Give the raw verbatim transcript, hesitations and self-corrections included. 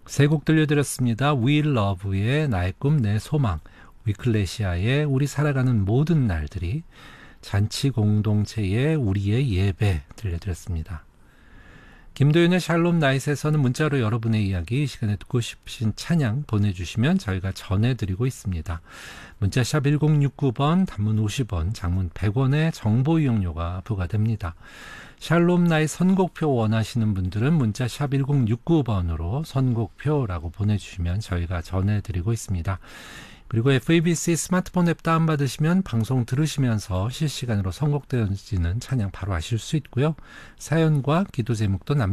세 곡 들려드렸습니다. We Love의 나의 꿈, 내 소망, 위클레시아의 우리 살아가는 모든 날들이, 잔치 공동체의 우리의 예배 들려드렸습니다. 김도윤의 샬롬 나잇에서는 문자로 여러분의 이야기, 이 시간에 듣고 싶으신 찬양 보내주시면 저희가 전해드리고 있습니다. 문자샵 일공육구 번, 단문 오십 원, 장문 백 원의 정보 이용료가 부과됩니다. 샬롬 나잇 선곡표 원하시는 분들은 문자샵 일공육구 번으로 선곡표라고 보내주시면 저희가 전해드리고 있습니다. 그리고 에프이비씨 스마트폰 앱 다운받으시면 방송 들으시면서 실시간으로 선곡되어지는 찬양 바로 아실 수 있고요. 사연과 기도 제목도 남